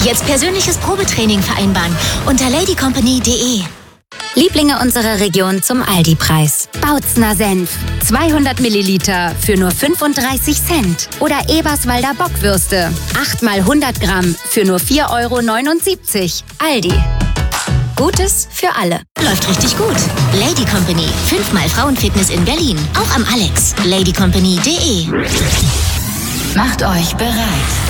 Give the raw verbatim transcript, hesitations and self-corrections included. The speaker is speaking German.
Jetzt persönliches Probetraining vereinbaren unter ladycompany punkt de. Lieblinge unserer Region zum Aldi-Preis. Bautzner Senf. zweihundert Milliliter für nur fünfunddreißig Cent. Oder Eberswalder Bockwürste. acht mal hundert Gramm für nur vier Euro neunundsiebzig. Aldi. Gutes für alle. Läuft richtig gut. Lady Company. Fünfmal Frauenfitness in Berlin. Auch am Alex. ladycompany punkt de. Macht euch bereit.